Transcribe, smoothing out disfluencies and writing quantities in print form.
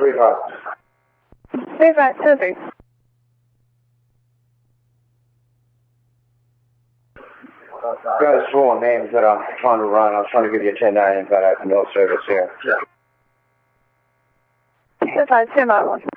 3523. Guys, full names that I'm trying to run. I was trying to give you a 10-9, but I have no service here. 45 2 mile 1.